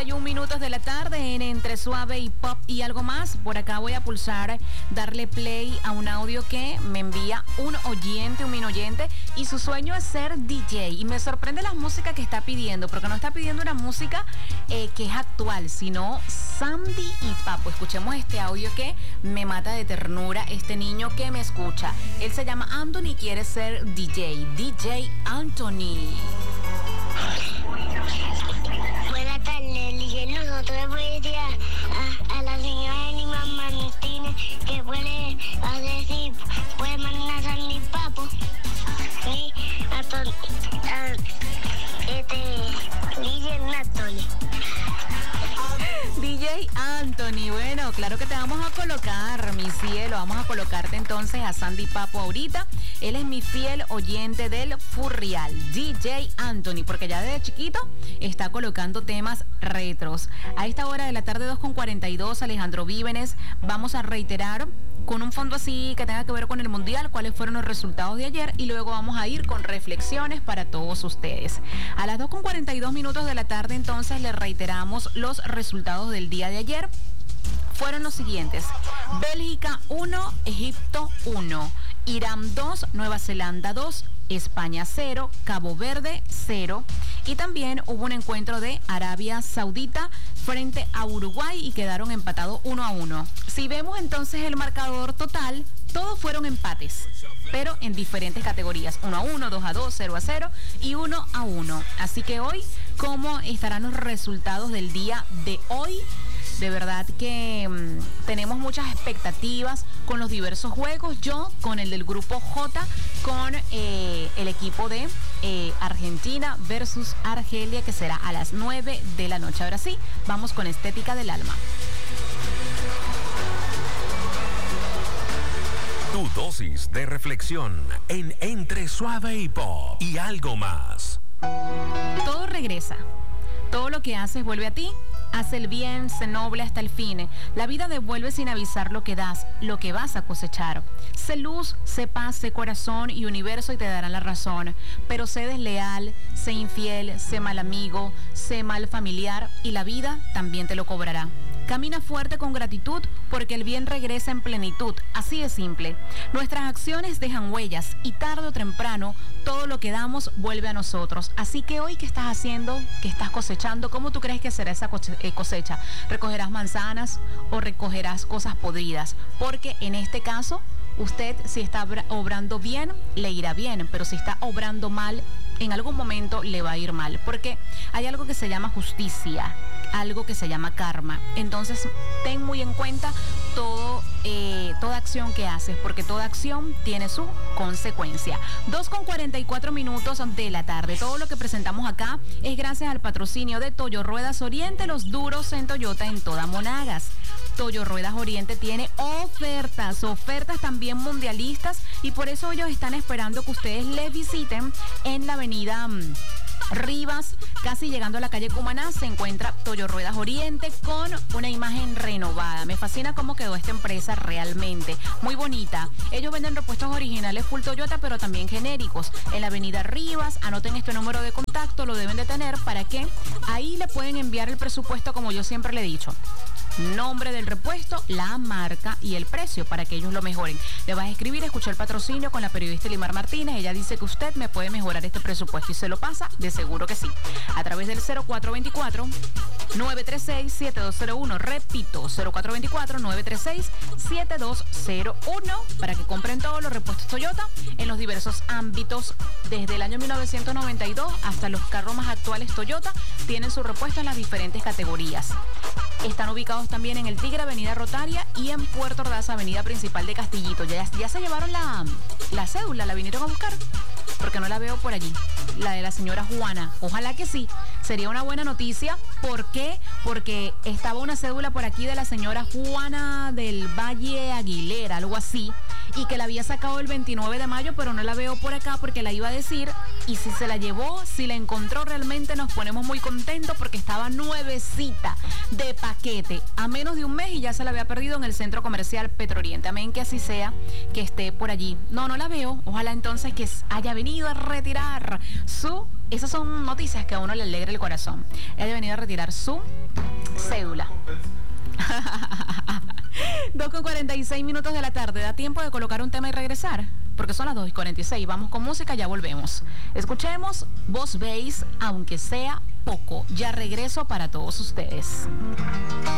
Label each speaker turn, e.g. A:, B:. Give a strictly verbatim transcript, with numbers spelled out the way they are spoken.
A: y un minutos de la tarde en Entre Suave y Pop y algo más. Por acá voy a pulsar, darle play a un audio que me envía un oyente, un min oyente, y su sueño es ser D J. Y me sorprende la música que está pidiendo, porque no está pidiendo una música eh, que es actual, sino Sandy y Papo. Escuchemos este audio que me mata de ternura, este niño que me escucha. Él se llama Anthony y quiere ser D J. D J Anthony.
B: Buenas tardes, dije nosotros pues a, a la señora Anima Martínez que puede hacer si puede mandar a Sandy Papo y a, ton, a este D J Anthony.
A: D J Anthony, bueno, claro que te vamos a colocar, mi cielo, vamos a colocarte entonces a Sandy Papo ahorita. Él es mi fiel oyente del Furrial, D J Anthony, porque ya desde chiquito está colocando temas retros. A esta hora de la tarde, dos con cuarenta y dos, Alejandro Vívenes, vamos a reiterar con un fondo así que tenga que ver con el Mundial, cuáles fueron los resultados de ayer, y luego vamos a ir con reflexiones para todos ustedes. A las dos con cuarenta y dos minutos de la tarde, entonces, le reiteramos los resultados del día de ayer. Fueron los siguientes: Bélgica uno, Egipto uno, Irán dos, Nueva Zelanda dos, España cero, Cabo Verde cero, y también hubo un encuentro de Arabia Saudita frente a Uruguay y quedaron empatados uno a uno. Si vemos entonces el marcador total, todos fueron empates, pero en diferentes categorías: uno a uno, dos a dos, cero a cero y uno a uno. Así que hoy, ¿cómo estarán los resultados del día de hoy? De verdad que mmm, tenemos muchas expectativas con los diversos juegos. Yo con el del grupo J, con eh, el equipo de eh, Argentina versus Argelia, que será a las nueve de la noche. Ahora sí, vamos con Estética del Alma.
C: Tu dosis de reflexión en Entre Suave y Pop y algo más.
A: Todo regresa. Todo lo que haces vuelve a ti. Haz el bien, sé noble hasta el fin. La vida devuelve sin avisar lo que das, lo que vas a cosechar. Sé luz, sé paz, sé corazón y universo y te darán la razón. Pero sé desleal, sé infiel, sé mal amigo, sé mal familiar y la vida también te lo cobrará. Camina fuerte con gratitud porque el bien regresa en plenitud. Así de simple. Nuestras acciones dejan huellas y tarde o temprano todo lo que damos vuelve a nosotros. Así que hoy, ¿qué estás haciendo? ¿Qué estás cosechando? ¿Cómo tú crees que será esa cosecha? ¿Recogerás manzanas o recogerás cosas podridas? Porque en este caso, usted, si está obrando bien, le irá bien, pero si está obrando mal, en algún momento le va a ir mal, porque hay algo que se llama justicia, algo que se llama karma. Entonces, ten muy en cuenta todo, eh, toda acción que haces, porque toda acción tiene su consecuencia. dos con cuarenta y cuatro minutos de la tarde. Todo lo que presentamos acá es gracias al patrocinio de Toyo Ruedas Oriente, los duros en Toyota en toda Monagas. Toyo Ruedas Oriente tiene ofertas, ofertas también mundialistas, y por eso ellos están esperando que ustedes les visiten en la avenida Rivas, casi llegando a la calle Cumaná, se encuentra Toyo Ruedas Oriente con una imagen renovada. Me fascina cómo quedó esta empresa realmente, muy bonita. Ellos venden repuestos originales full Toyota, pero también genéricos. En la avenida Rivas, anoten este número de contacto, lo deben de tener para que ahí le pueden enviar el presupuesto, como yo siempre le he dicho. Nombre del repuesto, la marca y el precio para que ellos lo mejoren. Le vas a escribir, escuchar el patrocinio con la periodista Elimar Martínez. Ella dice que usted me puede mejorar este presupuesto y se lo pasa, de seguro que sí. A través del cero cuatro dos cuatro, nueve tres seis, siete dos cero uno. Repito, cero cuatro dos cuatro, nueve tres seis, siete dos cero uno para que compren todos los repuestos Toyota en los diversos ámbitos. Desde el año mil novecientos noventa y dos hasta los carros más actuales Toyota tienen su repuesto en las diferentes categorías. Están ubicados también en el Tigre, Avenida Rotaria, y en Puerto Ordaz, Avenida Principal de Castillito. Ya, ya se llevaron la, la cédula, ¿la vinieron a buscar? Porque no la veo por allí, la de la señora Juana. Ojalá que sí, sería una buena noticia. ¿Por qué? Porque estaba una cédula por aquí de la señora Juana del Valle Aguilera, algo así, y que la había sacado el veintinueve de mayo, pero no la veo por acá porque la iba a decir y si se la llevó, si la encontró, realmente nos ponemos muy contentos porque estaba nuevecita de paquete, a menos de un mes y ya se la había perdido en el Centro Comercial Petroriente. Amén, que así sea, que esté por allí. No, no la veo. Ojalá entonces que haya venido a retirar su... Esas son noticias que a uno le alegra el corazón. Haya venido a retirar su cédula. dos con cuarenta y seis minutos de la tarde. ¿Da tiempo de colocar un tema y regresar? Porque son las dos y cuarenta y seis. Vamos con música, ya volvemos. Escuchemos Vos Veis, aunque sea poco. Ya regreso para todos ustedes.